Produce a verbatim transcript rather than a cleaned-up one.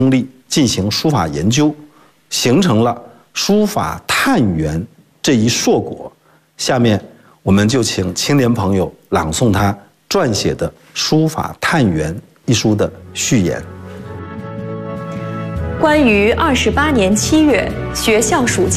功力进行书法研究，形成了书法探源这一硕果。下面我们就请青年朋友朗诵他撰写的《书法探源》一书的序言。 关于二十八年七月学校暑假。